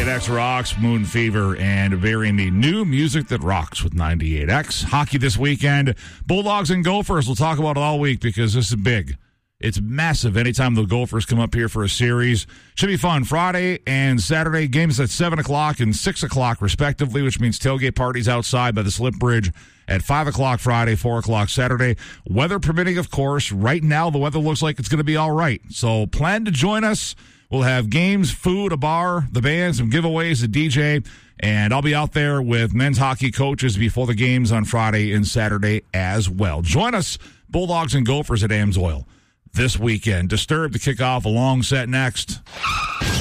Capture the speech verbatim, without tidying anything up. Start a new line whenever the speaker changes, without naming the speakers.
X rocks, Moon Fever, and burying the new music that rocks with ninety-eight X. Hockey this weekend. Bulldogs and Gophers. We'll talk about it all week because this is big. It's massive anytime the Gophers come up here for a series. Should be fun. Friday and Saturday games at seven o'clock and six o'clock respectively, which means tailgate parties outside by the Slip Bridge at five o'clock Friday, four o'clock Saturday. Weather permitting, of course. Right now, the weather looks like it's going to be all right. So plan to join us. We'll have games, food, a bar, the band, some giveaways, a D J, and I'll be out there with men's hockey coaches before the games on Friday and Saturday as well. Join us, Bulldogs and Gophers at Amsoil this weekend. Disturbed to kick off a long set next.